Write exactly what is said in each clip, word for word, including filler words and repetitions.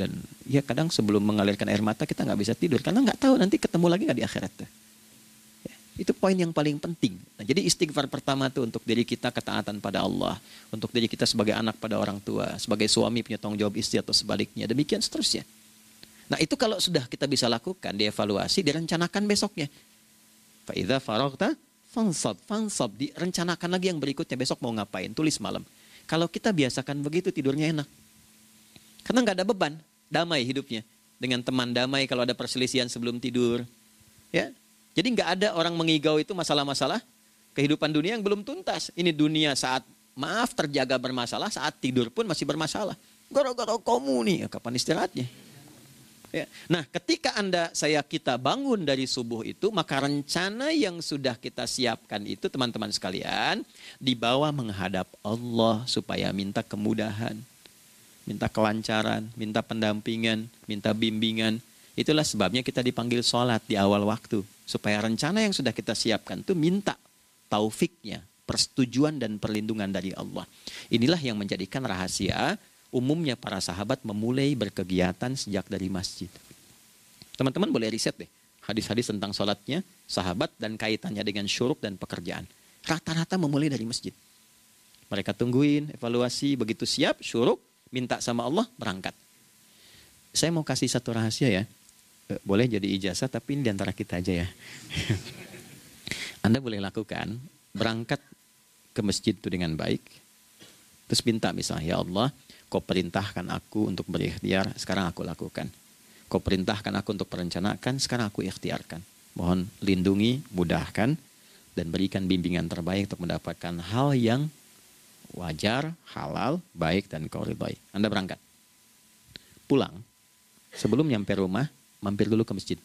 Dan ya kadang sebelum mengalirkan air mata kita nggak bisa tidur karena nggak tahu nanti ketemu lagi nggak di akhirat tuh. Ya, itu poin yang paling penting. Nah, jadi istighfar pertama tuh untuk diri kita ketaatan pada Allah, untuk diri kita sebagai anak pada orang tua, sebagai suami punya tanggung jawab istri atau sebaliknya, demikian seterusnya. Nah itu kalau sudah kita bisa lakukan, dievaluasi, direncanakan besoknya. Fa idza faraghta fansab, fansab, direncanakan lagi yang berikutnya besok mau ngapain, tulis malam. Kalau kita biasakan begitu tidurnya enak. Karena nggak ada beban, damai hidupnya. Dengan teman damai kalau ada perselisihan sebelum tidur. Ya, jadi nggak ada orang mengigau itu masalah-masalah kehidupan dunia yang belum tuntas. Ini dunia saat maaf terjaga bermasalah, saat tidur pun masih bermasalah. Gara-gara kamu nih, ya, kapan istirahatnya? Ya. Nah, ketika Anda, saya, kita bangun dari subuh itu, maka rencana yang sudah kita siapkan itu, teman-teman sekalian, dibawa menghadap Allah supaya minta kemudahan. Minta kelancaran, minta pendampingan, minta bimbingan. Itulah sebabnya kita dipanggil sholat di awal waktu. Supaya rencana yang sudah kita siapkan itu minta taufiknya, persetujuan dan perlindungan dari Allah. Inilah yang menjadikan rahasia umumnya para sahabat memulai berkegiatan sejak dari masjid. Teman-teman boleh riset deh. Hadis-hadis tentang sholatnya, sahabat dan kaitannya dengan syuruk dan pekerjaan. Rata-rata memulai dari masjid. Mereka tungguin, evaluasi, begitu siap, syuruk, minta sama Allah, berangkat. Saya mau kasih satu rahasia ya. Boleh jadi ijazah, tapi ini diantara kita aja ya. Anda boleh lakukan, berangkat ke masjid itu dengan baik. Terus minta misalnya, ya Allah, Kau perintahkan aku untuk berikhtiar, sekarang aku lakukan. Kau perintahkan aku untuk merencanakan, sekarang aku ikhtiarkan. Mohon lindungi, mudahkan, dan berikan bimbingan terbaik untuk mendapatkan hal yang wajar, halal, baik, dan kau ridhai. Anda berangkat. Pulang, sebelum nyampe rumah, mampir dulu ke masjid.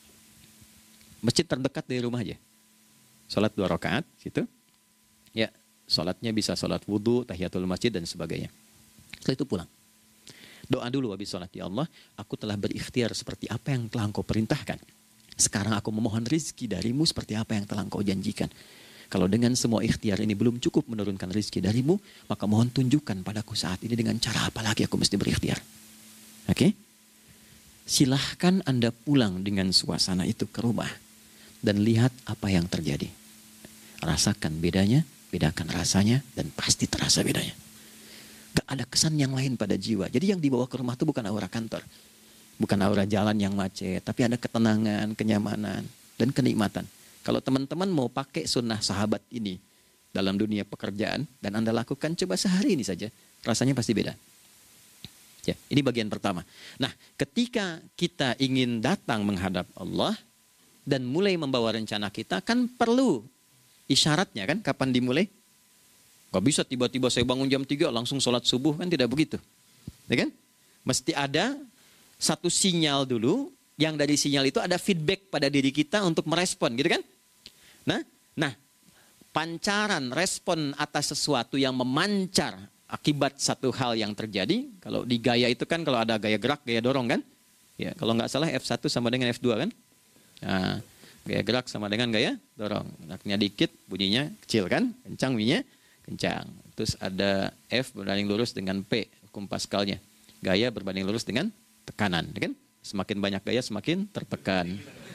Masjid terdekat dari rumah aja. Sholat dua rakaat, situ. Ya, sholatnya bisa sholat wudhu, tahiyatul masjid, dan sebagainya. Setelah itu pulang. Doa dulu habis sholat. Ya Allah, aku telah berikhtiar seperti apa yang telah Engkau perintahkan. Sekarang aku memohon rizki darimu seperti apa yang telah Engkau janjikan. Kalau dengan semua ikhtiar ini belum cukup menurunkan rizki darimu, maka mohon tunjukkan padaku saat ini dengan cara apa lagi aku mesti berikhtiar. Oke? Okay? Silahkan Anda pulang dengan suasana itu ke rumah. Dan lihat apa yang terjadi. Rasakan bedanya, bedakan rasanya, dan pasti terasa bedanya. Gak ada kesan yang lain pada jiwa. Jadi yang dibawa ke rumah itu bukan aura kantor. Bukan aura jalan yang macet. Tapi ada ketenangan, kenyamanan, dan kenikmatan. Kalau teman-teman mau pakai sunnah sahabat ini dalam dunia pekerjaan dan Anda lakukan, coba sehari ini saja. Rasanya pasti beda. Ya, ini bagian pertama. Nah, ketika kita ingin datang menghadap Allah dan mulai membawa rencana kita, kan perlu isyaratnya kan, kapan dimulai? Gak bisa tiba-tiba saya bangun jam tiga langsung sholat subuh, kan tidak begitu. Ya kan? Mesti ada satu sinyal dulu, yang dari sinyal itu ada feedback pada diri kita untuk merespon, gitu kan? Nah, nah, pancaran respon atas sesuatu yang memancar akibat satu hal yang terjadi, kalau di gaya itu kan kalau ada gaya gerak, gaya dorong kan? Ya, kalau nggak salah F satu sama dengan F dua kan? Nah, gaya gerak sama dengan gaya dorong. Geraknya dikit, bunyinya kecil kan? Kencang bunyinya, kencang. Terus ada F berbanding lurus dengan P, hukum Pascalnya. Gaya berbanding lurus dengan tekanan, kan? Semakin banyak gaya, semakin tertekan.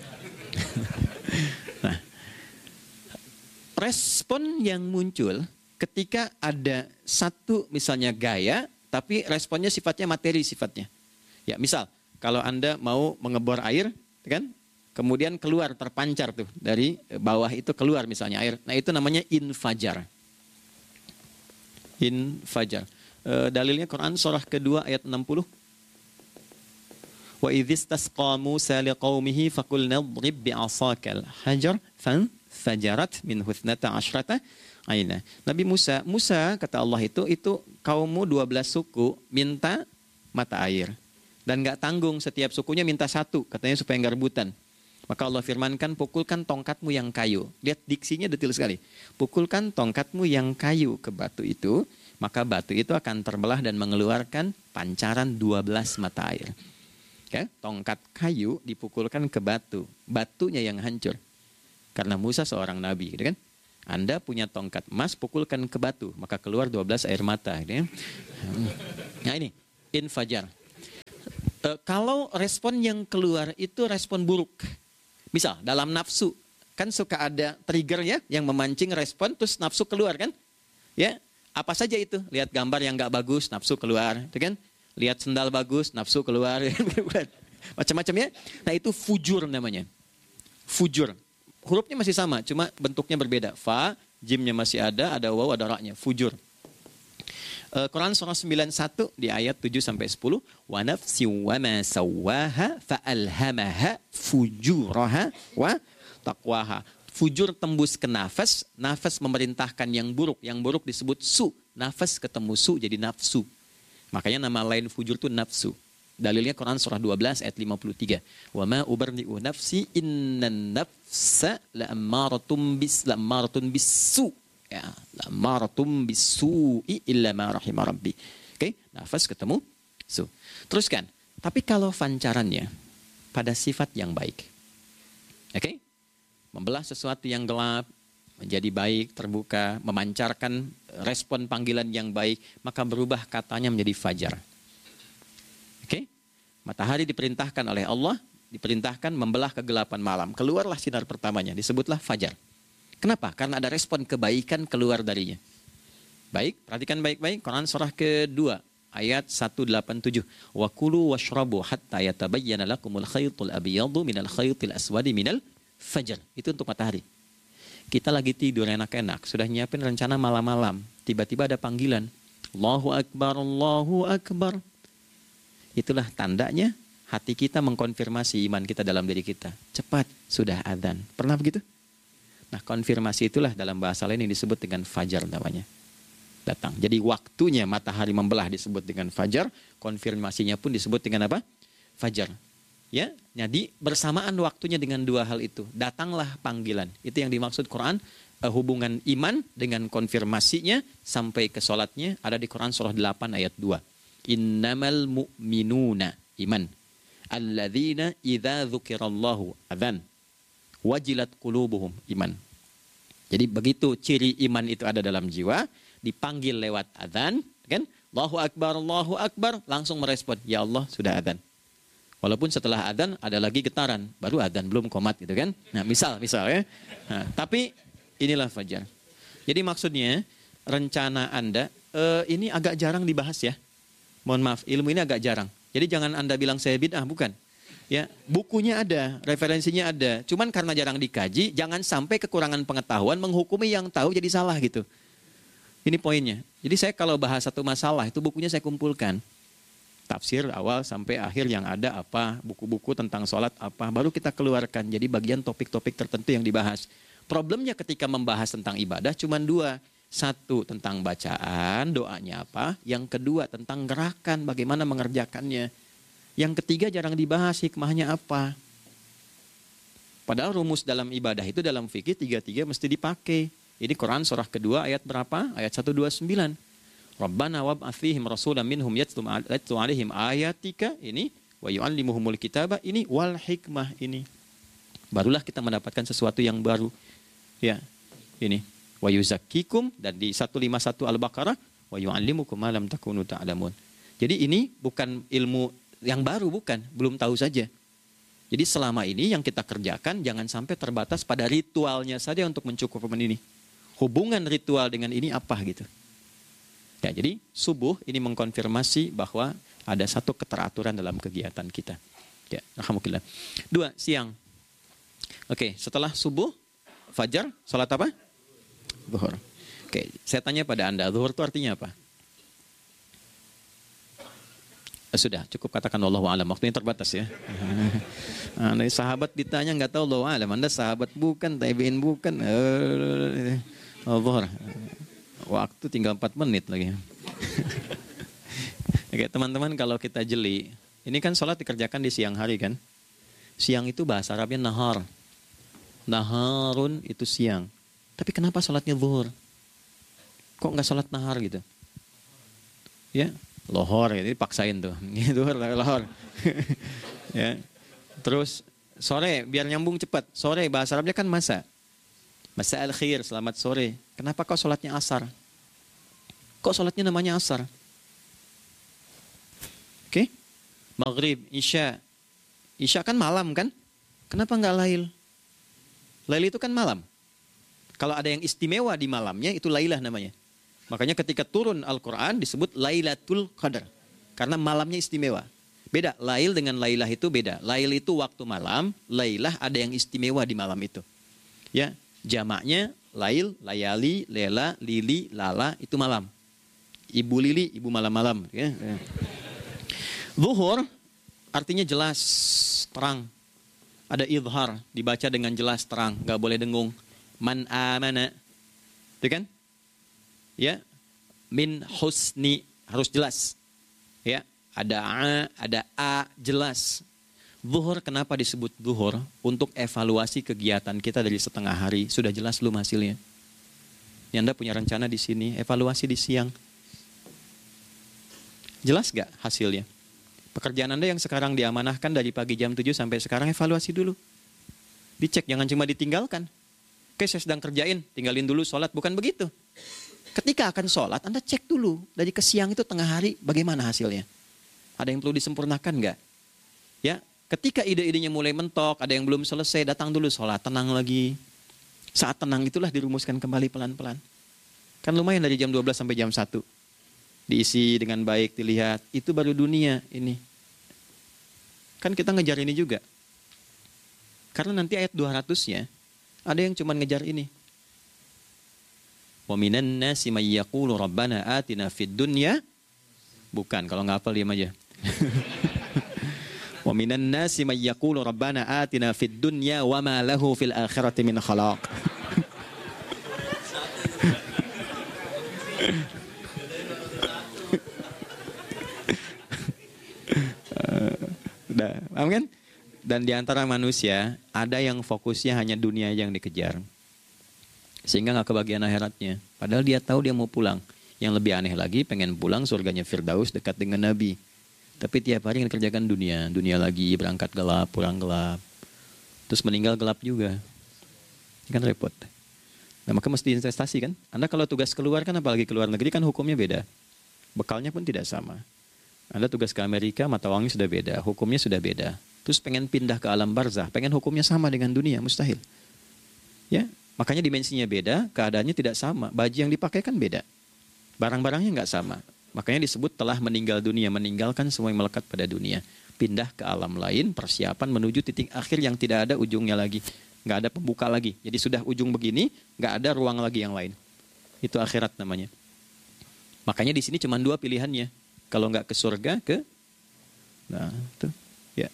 Nah, respon yang muncul ketika ada satu misalnya gaya, tapi responnya sifatnya materi sifatnya. Ya, misal kalau Anda mau mengebor air, kan? Kemudian keluar terpancar tuh dari bawah itu keluar misalnya air. Nah, itu namanya infajar. Infajar. E, dalilnya Quran surah kedua ayat enam puluh. Wa idzistasqa Musa liqaumihi faqulna idrib bi'asakal hajar fanfajarat min huthnata asyrata aina. Nabi Musa, Musa kata Allah itu itu kaummu dua belas suku minta mata air dan enggak tanggung, setiap sukunya minta satu, katanya supaya enggak rebutan. Maka Allah firmankan, pukulkan tongkatmu yang kayu. Lihat diksinya detil sekali. Pukulkan tongkatmu yang kayu ke batu itu, maka batu itu akan terbelah dan mengeluarkan pancaran dua belas mata air. Ya, tongkat kayu dipukulkan ke batu, batunya yang hancur. Karena Musa seorang nabi, gitu kan? Anda punya tongkat emas, pukulkan ke batu, maka keluar dua belas air mata. Gitu ya. Nah ini, infajar. E, kalau respon yang keluar itu respon buruk. Misal dalam nafsu, kan suka ada triggernya yang memancing respon, terus nafsu keluar kan? Ya, apa saja itu? Lihat gambar yang nggak bagus, nafsu keluar, itu kan? Lihat sendal bagus, nafsu keluar, macam-macam ya. Nah itu fujur namanya. Fujur. Hurufnya masih sama, cuma bentuknya berbeda. Fa, jimnya masih ada, ada waw, ada ra-nya. Fujur. Uh, Quran surah sembilan puluh satu di ayat tujuh sampai sepuluh, wa nafsi wa ma sawwaha fa alhamaha fujuraha wa taqwaha. Fujur tembus ke nafas, nafas memerintahkan yang buruk, yang buruk disebut su. Nafas ketemu su jadi nafsu. Makanya nama lain fujur itu nafsu. Dalilnya Quran surah dua belas ayat lima puluh tiga. Wa ma ubarri'u nafsi innan nafsa la'ammaratun bis la'ammaratun bisu. Ya, la'ammaratun bisu'i illa ma rahima rabbi. Oke, okay? Nafas ketemu su. Teruskan. Tapi kalau pancarannya pada sifat yang baik. Oke? Okay? Membelah sesuatu yang gelap menjadi baik, terbuka, memancarkan respon panggilan yang baik, maka berubah katanya menjadi fajar. Oke? Okay? Matahari diperintahkan oleh Allah, diperintahkan membelah kegelapan malam. Keluarlah sinar pertamanya, disebutlah fajar. Kenapa? Karena ada respon kebaikan keluar darinya. Baik, perhatikan baik-baik. Quran surah kedua, ayat seratus delapan puluh tujuh. Wa kulu washrabu hatta yatabayyana lakumul khaytul abyadu minal khaytil aswadi minal fajar. Itu untuk matahari. Kita lagi tidur enak-enak, sudah nyiapin rencana malam-malam. Tiba-tiba ada panggilan. Allahu Akbar, Allahu Akbar. Itulah tandanya hati kita mengkonfirmasi iman kita dalam diri kita. Cepat, sudah adzan. Pernah begitu? Nah, konfirmasi itulah dalam bahasa lain yang disebut dengan fajar namanya. Datang. Jadi waktunya matahari membelah disebut dengan fajar, konfirmasinya pun disebut dengan apa? Fajar. Ya, jadi bersamaan waktunya dengan dua hal itu. Datanglah panggilan. Itu yang dimaksud Quran, uh, hubungan iman dengan konfirmasinya sampai ke sholatnya ada di Quran surah delapan ayat dua. Innamal mu'minuna iman. Alladzina idza dzukirallahu adzan. Wajilat qulubuhum iman. Jadi begitu ciri iman itu ada dalam jiwa, dipanggil lewat adzan, kan? Allahu Akbar, Allahu Akbar, langsung merespon, ya Allah sudah adzan. Walaupun setelah adzan ada lagi getaran, baru adzan belum qomat gitu kan. Nah, misal misal ya. Nah, tapi inilah fajar. Jadi maksudnya rencana Anda eh, ini agak jarang dibahas ya. Mohon maaf, ilmu ini agak jarang. Jadi jangan Anda bilang saya bid'ah, bukan. Ya, bukunya ada, referensinya ada. Cuman karena jarang dikaji, jangan sampai kekurangan pengetahuan menghukumi yang tahu jadi salah gitu. Ini poinnya. Jadi saya kalau bahas satu masalah itu bukunya saya kumpulkan. Tafsir awal sampai akhir yang ada apa, buku-buku tentang sholat apa, baru kita keluarkan. Jadi bagian topik-topik tertentu yang dibahas. Problemnya ketika membahas tentang ibadah cuma dua. Satu tentang bacaan, doanya apa. Yang kedua tentang gerakan, bagaimana mengerjakannya. Yang ketiga jarang dibahas hikmahnya apa. Padahal rumus dalam ibadah itu dalam fikih tiga-tiga mesti dipakai. Ini Quran surah kedua ayat berapa? Ayat seratus dua puluh sembilan. Rabbana wab'ats fihim rasulan minhum yatlu 'alaihim ayatika ini wa yu'allimuhumul kitaba ini wal hikmah ini. Barulah kita mendapatkan sesuatu yang baru. Ya. Ini wa yuzakkikum dan di seratus lima puluh satu Al-Baqarah wa yu'allimukum ma lam takunu ta'lamun. Jadi ini bukan ilmu yang baru, bukan, belum tahu saja. Jadi selama ini yang kita kerjakan jangan sampai terbatas pada ritualnya saja untuk mencukupkan ini. Hubungan ritual dengan ini apa gitu. Ya, jadi subuh ini mengkonfirmasi bahwa ada satu keteraturan dalam kegiatan kita. Ya, alhamdulillah. Dua, siang. Oke, setelah subuh, fajar, salat apa? Zuhur. Oke, saya tanya pada Anda, zuhur itu artinya apa? Sudah, cukup katakan Allahu a'lam. Waktunya terbatas ya. Nah, sahabat ditanya nggak tahu Allahu a'lam. Anda sahabat bukan, tabi'in bukan. Allah. Waktu tinggal empat menit lagi. Oke, teman-teman kalau kita jeli, ini kan sholat dikerjakan di siang hari kan? Siang itu bahasa Arabnya nahar. Naharun itu siang. Tapi kenapa sholatnya zuhur? Kok nggak sholat nahar gitu? Ya. Lohor, jadi paksain tuh. Gitu, lohor. Ya. Terus sore, biar nyambung cepat. Sore, bahasa Arabnya kan masa. Masa al-khir, selamat sore. Kenapa kok sholatnya asar? Kok sholatnya namanya asar? Oke? Okay? Maghrib, Isya. Isya kan malam kan? Kenapa nggak lail? Lail itu kan malam. Kalau ada yang istimewa di malamnya, itu lailah namanya. Makanya ketika turun Al-Quran disebut Lailatul Qadar. Karena malamnya istimewa. Beda, lail dengan lailah itu beda. Lail itu waktu malam, lailah ada yang istimewa di malam itu. Ya, jamaknya lail, layali, lela, lili, lala, itu malam. Ibu lili, ibu malam-malam. Ya. Zuhur artinya jelas, terang. Ada idhar, dibaca dengan jelas, terang. Gak boleh dengung. Man amana. Itu kan? Ya. Min husni. Harus jelas. Ya. Ada a, ada a, jelas. Zuhur kenapa disebut zuhur? Untuk evaluasi kegiatan kita dari setengah hari. Sudah jelas belum hasilnya? Ya, Anda punya rencana di sini, evaluasi di siang. Jelas gak hasilnya? Pekerjaan Anda yang sekarang diamanahkan dari pagi jam tujuh sampai sekarang, evaluasi dulu. Dicek, jangan cuma ditinggalkan. Oke, saya sedang kerjain, tinggalin dulu sholat. Bukan begitu. Ketika akan sholat, Anda cek dulu. Dari ke siang itu tengah hari, bagaimana hasilnya? Ada yang perlu disempurnakan gak? Ya, ketika ide-idenya mulai mentok, ada yang belum selesai, datang dulu sholat, tenang lagi. Saat tenang itulah dirumuskan kembali pelan-pelan. Kan lumayan dari jam dua belas sampai jam satu. Diisi dengan baik, dilihat. Itu baru dunia ini. Kan kita ngejar ini juga. Karena nanti ayat dua ratus-nya, ada yang cuma ngejar ini. Wa minan nasi may yaqulu rabbana atina fid dunya. Bukan, kalau nggak hafal diam aja. Wa minan nasi may yaqulu rabbana atina fid dunya wa ma lahu fil akhirati min khalaq. Udah, paham kan? Dan di antara manusia ada yang fokusnya hanya dunia yang dikejar, sehingga nggak kebagian akhiratnya. Padahal dia tahu dia mau pulang. Yang lebih aneh lagi, pengen pulang surganya Firdaus dekat dengan Nabi. Tapi tiap hari kerjakan dunia, dunia lagi, berangkat gelap, pulang gelap, terus meninggal gelap juga. Kan repot. Nah, maka mesti investasi kan? Anda kalau tugas keluar kan, apalagi keluar negeri kan hukumnya beda. Bekalnya pun tidak sama. Anda tugas ke Amerika, mata uangnya sudah beda, hukumnya sudah beda. Terus pengen pindah ke alam barzah, pengen hukumnya sama dengan dunia, mustahil. Ya, makanya dimensinya beda, keadaannya tidak sama. Baju yang dipakai kan beda, barang-barangnya nggak sama. Makanya disebut telah meninggal dunia, meninggalkan semua yang melekat pada dunia. Pindah ke alam lain, persiapan menuju titik akhir yang tidak ada ujungnya lagi. Nggak ada pembuka lagi. Jadi sudah ujung begini, nggak ada ruang lagi yang lain. Itu akhirat namanya. Makanya di sini cuma dua pilihannya. Kalau nggak ke surga, ke... Nah, itu. Ya.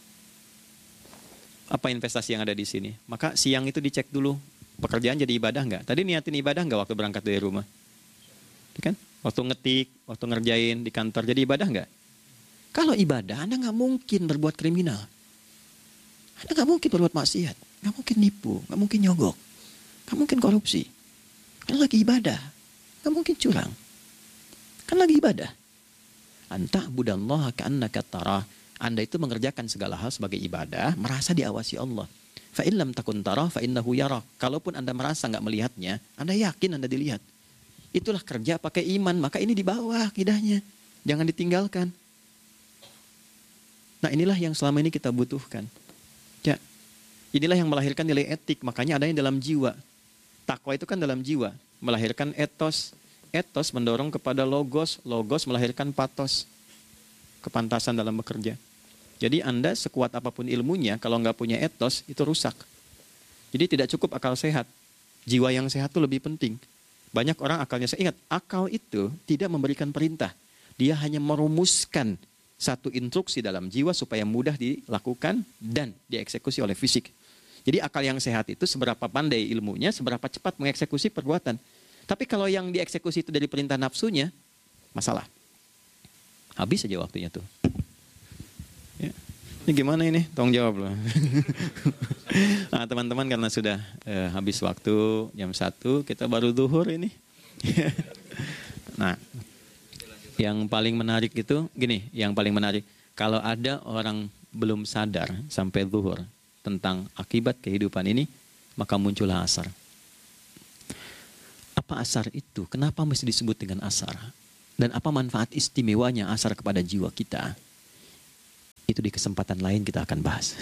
Apa investasi yang ada di sini? Maka siang itu dicek dulu. Pekerjaan jadi ibadah nggak? Tadi niatin ibadah nggak waktu berangkat dari rumah? Kan? Waktu ngetik, waktu ngerjain di kantor, jadi ibadah nggak? Kalau ibadah, Anda nggak mungkin berbuat kriminal. Anda nggak mungkin berbuat maksiat. Nggak mungkin nipu, nggak mungkin nyogok. Nggak mungkin korupsi. Kan lagi ibadah. Nggak mungkin curang. Kan lagi ibadah. Anta budallaha ka'annaka tarah. Anda itu mengerjakan segala hal sebagai ibadah, merasa diawasi Allah. Fa in lam takun tarah fa innahu yarah. Kalaupun Anda merasa nggak melihatnya, Anda yakin Anda dilihat. Itulah kerja pakai iman, maka ini di bawah akidahnya. Jangan ditinggalkan. Nah, inilah yang selama ini kita butuhkan. Ya. Inilah yang melahirkan nilai etik, makanya adanya dalam jiwa. Takwa itu kan dalam jiwa, melahirkan etos. Etos mendorong kepada logos, logos melahirkan patos, kepantasan dalam bekerja. Jadi Anda sekuat apapun ilmunya, kalau nggak punya etos, itu rusak. Jadi tidak cukup akal sehat. Jiwa yang sehat itu lebih penting. Banyak orang akalnya, saya ingat, akal itu tidak memberikan perintah. Dia hanya merumuskan satu instruksi dalam jiwa supaya mudah dilakukan dan dieksekusi oleh fisik. Jadi akal yang sehat itu seberapa pandai ilmunya, seberapa cepat mengeksekusi perbuatan. Tapi kalau yang dieksekusi itu dari perintah nafsunya, masalah. Habis aja waktunya tuh. Ya. Ini gimana ini? Tolong jawab loh. Nah, teman-teman karena sudah eh, habis waktu jam satu, kita baru zuhur ini. Nah, yang paling menarik itu, gini, yang paling menarik. Kalau ada orang belum sadar sampai zuhur tentang akibat kehidupan ini, maka muncullah asar. Apa asar itu? Kenapa mesti disebut dengan asar? Dan apa manfaat istimewanya asar kepada jiwa kita? itu di kesempatan lain kita akan bahas.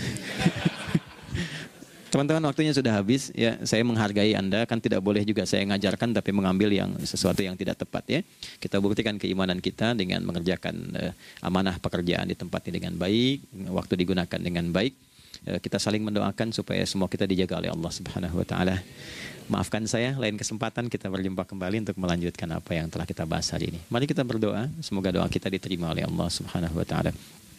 Teman-teman, waktunya sudah habis ya. Saya menghargai Anda, kan tidak boleh juga saya ngajarkan tapi mengambil yang sesuatu yang tidak tepat ya. Kita buktikan keimanan kita dengan mengerjakan uh, amanah pekerjaan di tempat ini dengan baik, waktu digunakan dengan baik. Uh, kita saling mendoakan supaya semua kita dijaga oleh Allah Subhanahu wa taala. Maafkan saya, lain kesempatan kita berjumpa kembali untuk melanjutkan apa yang telah kita bahas hari ini. Mari kita berdoa, semoga doa kita diterima oleh Allah Subhanahu wa taala.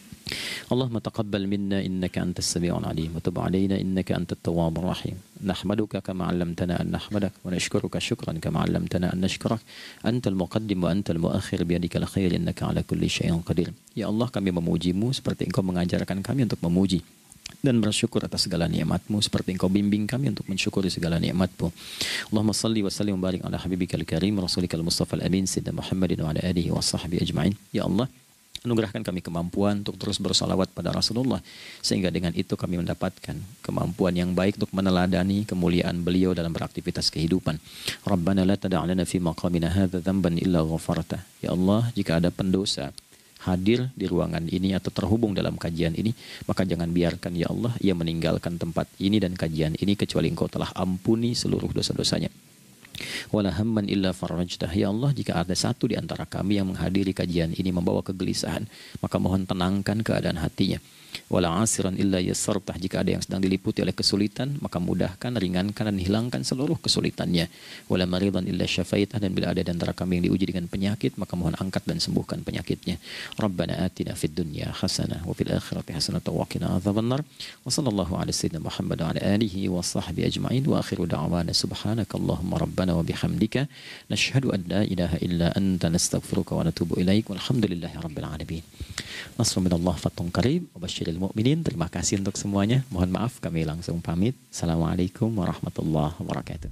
اللهم تقبل منا إنك أنت السميع العليم وتب علينا إنك أنت التواب الرحيم نحمدك كما علمتنا أن نحمدك ونشكرك شكرا كما علمتنا أن نشكرك أنت المقدم وأنت المؤخر بيدك الخير إنك على كل شيء قدير. Ya Allah, kami memujimu seperti Engkau mengajarkan kami untuk memuji dan bersyukur atas segala nikmat-Mu seperti Engkau bimbing kami untuk mensyukuri segala nikmat-Mu. Allahumma salli wa sallim wa barik ala habibikal karim rasulikal mustafa al-amin sayyidina Muhammadin wa ala alihi wa sahbihi ajma'in. Ya Allah, anugerahkan kami kemampuan untuk terus bersalawat pada Rasulullah, sehingga dengan itu kami mendapatkan kemampuan yang baik untuk meneladani kemuliaan beliau dalam beraktivitas kehidupan. Rabbana la tada' lana fi maqamina hadza dhanban illa ghafartah. Ya Allah, jika ada pendosa hadir di ruangan ini atau terhubung dalam kajian ini, maka jangan biarkan ya Allah ia meninggalkan tempat ini dan kajian ini kecuali Engkau telah ampuni seluruh dosa-dosanya. Wala hamman illa farajtah. Ya Allah, jika ada satu di antara kami yang menghadiri kajian ini membawa kegelisahan, maka mohon tenangkan keadaan hatinya. Wala asiran illa yassartah. Jika ada yang sedang diliputi oleh kesulitan, maka mudahkan, ringankan dan hilangkan seluruh kesulitannya. Wala maridan illa syafaitah. Dan bila ada di antara kami yang diuji dengan penyakit, maka mohon angkat dan sembuhkan penyakitnya. Rabbana atina fid dunya hasanah wa fil akhirati hasanah wa qina adzabannar. Wa sallallahu ala sayyidina Muhammad wa ala alihi wa sahbihi ajma'in. Wa akhiru da'wana subhanakallahumma rabbana wa bihamdika nashhadu an la ilaha illa anta nastaghfiruka wa natubu ilaik. Walhamdulillahi rabbil alamin. Nasrun minallah fathun qarib wa basyiril mu'minin. Terima kasih untuk semuanya. Mohon maaf kami langsung pamit. Assalamualaikum warahmatullahi wabarakatuh.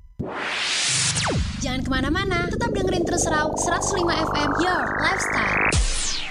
Jangan kemana-mana, tetap dengerin terus Raw seratus lima F M Your Lifestyle.